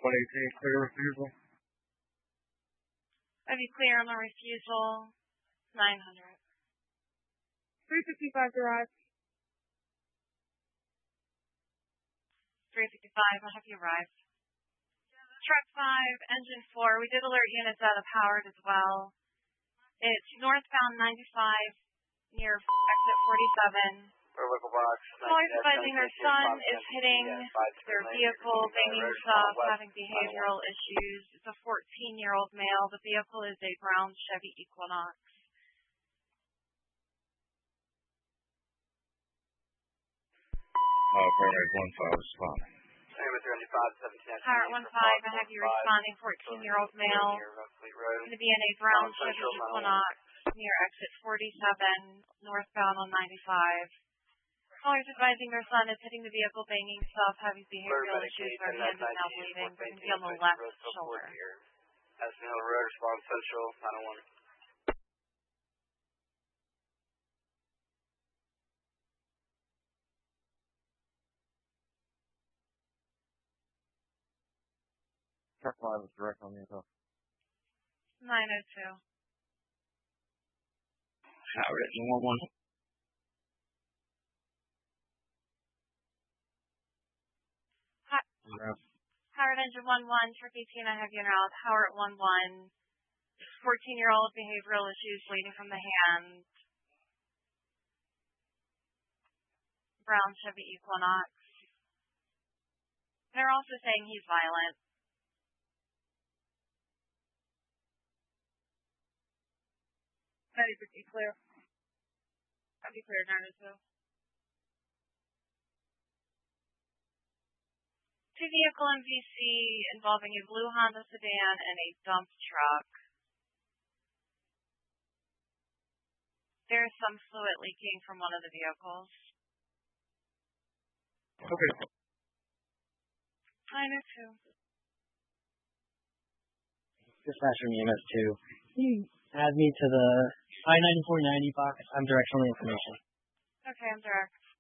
118, clear refusal. Have you clear on the refusal? 900. 355 arrived. 355, I'll have you arrive. Truck 5, engine 4, we did alert units out of Howard as well. It's northbound 95 near exit 47. Local box. Callers advising their son is hitting their vehicle, banging stuff, having behavioral issues. It's a 14-year-old male. The vehicle is a brown Chevy Equinox. Paramedic 1-5 responding. Howard 1-5, I have you responding, 14-year-old male. Going to be in a brown Chevy Equinox near exit 47, northbound on 95. Callers advising their son is hitting the vehicle, banging stuff, having behavioral issues. Their hand is now bleeding. Going to be on the left shoulder. Aspen Hill Road, respond Central, 901. Truck 5 is direct on the info. 902. Howard, 111. Howard engine 11, truck 18, I have you route. Howard 11, 14-year-old behavioral issues, bleeding from the hand. Brown Chevy Equinox. They're also saying he's violent. 9050 clear. I'll be clear, 902. Two-vehicle MVC involving a blue Honda sedan and a dump truck. There's some fluid leaking from one of the vehicles. Okay. 902. Dispatcher from EMS 2. Add me to the I-9490 box. I'm directional information. Okay, I'm direct.